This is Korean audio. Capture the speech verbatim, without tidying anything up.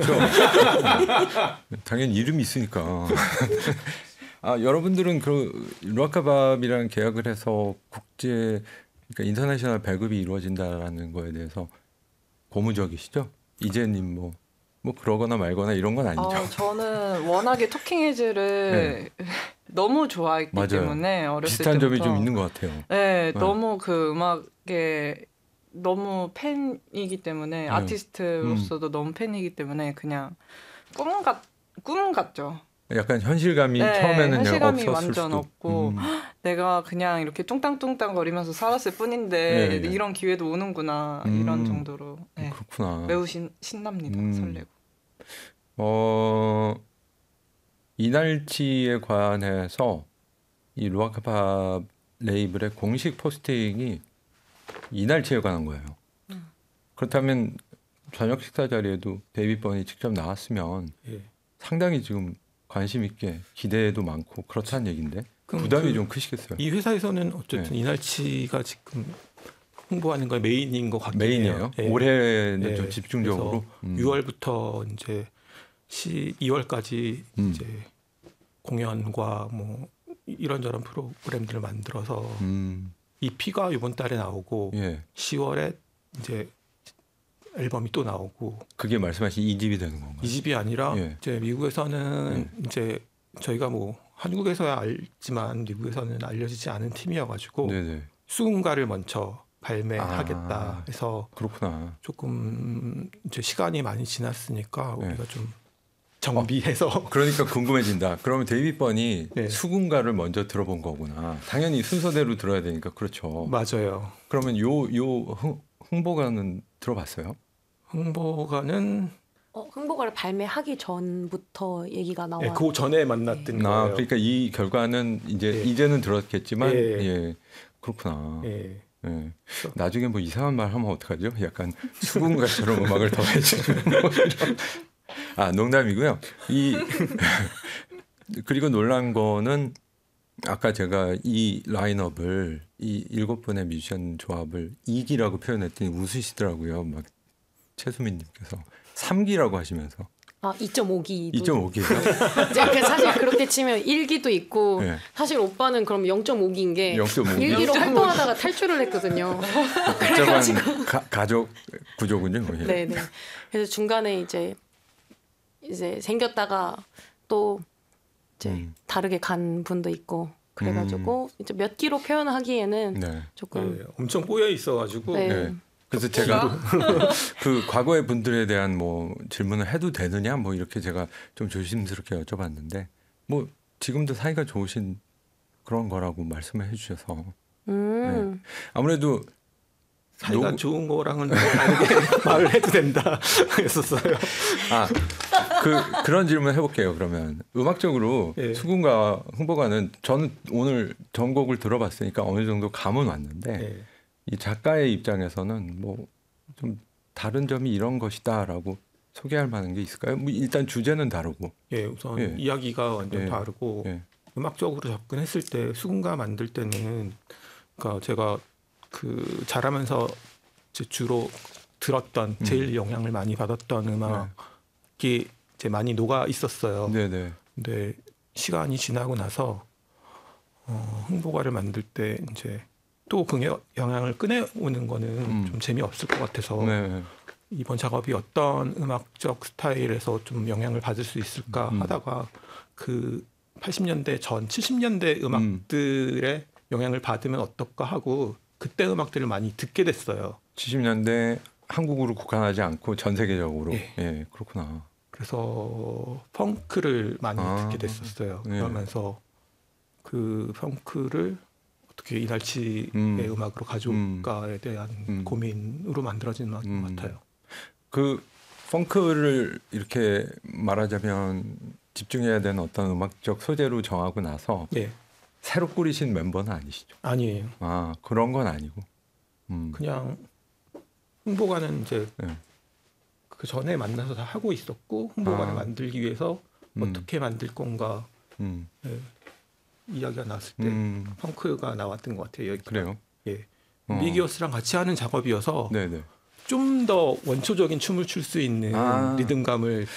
그렇죠. 당연히 이름이 있으니까. 아, 여러분들은 그 루아카밥이랑 계약을 해서 국제 그러니까 인터내셔널 배급이 이루어진다라는 거에 대해서 고무적이시죠? 이재님 뭐, 뭐 그러거나 말거나 이런 건 아니죠? 어, 저는 워낙에 토킹 헤즈를 네. 너무 좋아했기 맞아요. 때문에 어렸을 비슷한 때부터 점이 좀 있는 것 같아요. 네, 네. 너무 그 음악에 너무 팬이기 때문에 네. 아티스트로서도 음. 너무 팬이기 때문에 그냥 꿈 같, 꿈 같죠. 약간 현실감이 네, 처음에는 현실감이 없었을 완전 수도. 없고 음. 내가 그냥 이렇게 뚱땅뚱땅 거리면서 살았을 뿐인데 네, 네. 이런 기회도 오는구나 음. 이런 정도로 네. 그렇구나. 매우 신, 신납니다. 음. 설레고. 어, 이날치에 관해서 이 루아카밥 레이블의 공식 포스팅이 이날치에 관한 거예요. 음. 그렇다면 저녁 식사 자리에도 데이빗 번이 직접 나왔으면 예. 상당히 지금 관심 있게 기대도 많고 그렇다는 얘기인데 부담이 그, 좀 크시겠어요. 이 회사에서는 어쨌든 네. 이날치가 지금 홍보하는 거 메인인 것 같긴 메인이에요. 해요. 네. 올해는 네. 좀 집중적으로 음. 유월부터 이제 이월까지 음. 이제 공연과 뭐 이런저런 프로그램들을 만들어서 음. 이피가 이번 달에 나오고 예. 시월에 이제 앨범이 또 나오고. 그게 말씀하신 이 집이 되는 건가요? 이 집이 아니라 예. 이제 미국에서는 예. 이제 저희가 뭐 한국에서야 알지만 미국에서는 알려지지 않은 팀이어가지고 네네. 수군가를 먼저 발매하겠다 해서 아, 그렇구나. 조금 이제 시간이 많이 지났으니까 예. 우리가 좀 정비해서. 어, 그러니까 궁금해진다. 그러면 데이빗 번이 예. 수군가를 먼저 들어본 거구나. 당연히 순서대로 들어야 되니까 그렇죠. 맞아요. 그러면 요 요 흥보가는 들어봤어요? 흥보가는 어, 흥보가를 발매하기 전부터 얘기가 나와. 예, 그 전에 만났던 네. 거예요. 아, 그러니까 이 결과는 이제 예. 이제는 들었겠지만, 예, 예. 그렇구나. 예. 예. 나중에 뭐 이상한 말 하면 어떡하죠? 약간 수군가처럼 음악을 더 해주는 뭐 이런. 아, 농담이고요. 이 그리고 놀란 거는 아까 제가 이 라인업을 이 일곱 분의 뮤지션 조합을 이 기라고 표현했더니 웃으시더라고요. 막 최수민님께서 삼 기라고 하시면서. 아, 이 점 오 기. 이 점 오 기요? 이제 사실 그렇게 치면 일 기도 있고 네. 사실 오빠는 그럼 영 점 오 기인 게 영 점 오 기. 일 기로 활동하다가 탈출을 했거든요. 복잡한 가, 가족 구조군요. 예. 네네. 그래서 중간에 이제 이제 생겼다가 또 이제 음. 다르게 간 분도 있고 그래가지고 음. 이제 몇 기로 표현하기에는 네. 조금 네, 엄청 꼬여 있어가지고. 네. 네. 그래서 제가 그 과거의 분들에 대한 뭐 질문을 해도 되느냐 뭐 이렇게 제가 좀 조심스럽게 여쭤봤는데 뭐 지금도 사이가 좋으신 그런 거라고 말씀을 해주셔서 음. 네. 아무래도 사이가 노... 좋은 거랑은 다르게 말을 해도 된다 했었어요. 아, 그 그런 질문 해볼게요. 그러면 음악적으로 네. 수군가 흥보가는 저는 오늘 전곡을 들어봤으니까 어느 정도 감은 왔는데. 네. 이 작가의 입장에서는 뭐 좀 다른 점이 이런 것이다라고 소개할 만한 게 있을까요? 뭐 일단 주제는 다르고. 예, 우선 예. 이야기가 완전 예. 다르고 예. 음악적으로 접근했을 때 수군가 만들 때는 그러니까 제가 그 자라면서 이제 주로 들었던 음. 제일 영향을 많이 받았던 음악이 네. 이제 많이 녹아 있었어요. 네네. 근데 시간이 지나고 나서 어, 흥보가를 만들 때 이제 또 그 영향을 꺼내오는 거는 음. 좀 재미없을 것 같아서 네. 이번 작업이 어떤 음악적 스타일에서 좀 영향을 받을 수 있을까 음. 하다가 그 팔십 년대 전 칠십 년대 음악들의 음. 영향을 받으면 어떨까 하고 그때 음악들을 많이 듣게 됐어요. 칠십 년대 한국으로 국한하지 않고 전 세계적으로. 예, 네, 그렇구나. 그래서 펑크를 많이 아. 듣게 됐었어요. 네. 그러면서 그 펑크를 어떻게 이날치의 음. 음악으로 가져올까에 대한 음. 고민으로 만들어진 음악인 음. 것 같아요. 그 펑크를 이렇게 말하자면 집중해야 되는 어떤 음악적 소재로 정하고 나서 네. 새로 꾸리신 멤버는 아니시죠? 아니에요. 아, 그런 건 아니고. 음. 그냥 흥보가는 이제 네. 그 전에 만나서 다 하고 있었고 흥보가를 아. 만들기 위해서 음. 어떻게 만들 건가 음. 네. 이야기가 나왔을 때 음. 펑크가 나왔던 것 같아요. 여기가. 그래요? 예. 어. 미기어스랑 같이 하는 작업이어서 네네. 좀 더 원초적인 춤을 출 수 있는 아. 리듬감을